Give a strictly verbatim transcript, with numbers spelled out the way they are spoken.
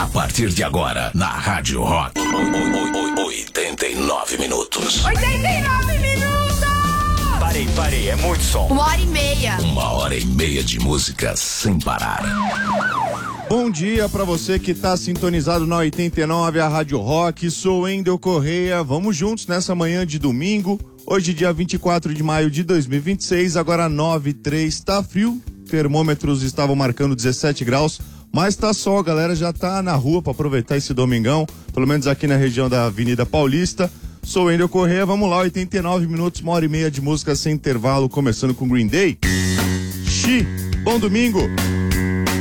A partir de agora, na Rádio Rock, oitenta e nove minutos. oitenta e nove minutos! Parei, parei, é muito som. Uma hora e meia. Uma hora e meia de música sem parar. Bom dia pra você que tá sintonizado na oitenta e nove, a Rádio Rock. Sou Wendel Correia. Vamos juntos nessa manhã de domingo. Hoje, dia vinte e quatro de maio de dois mil e vinte e seis, agora nove e três, tá frio. Termômetros estavam marcando dezessete graus, mas tá sol, a galera já tá na rua pra aproveitar esse domingão, pelo menos aqui na região da Avenida Paulista. Sou Wendel Correia, vamos lá, oitenta e nove minutos, uma hora e meia de música sem intervalo, começando com Green Day. Xi, bom domingo.